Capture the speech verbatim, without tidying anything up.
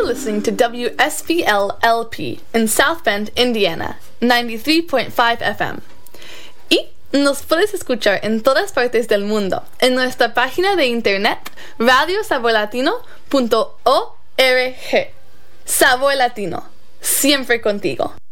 listening to W S B L L P in South Bend, Indiana, ninety-three point five F M. Y nos puedes escuchar en todas partes del mundo en nuestra página de internet radio sabor latino punto org. Sabor Latino, siempre contigo.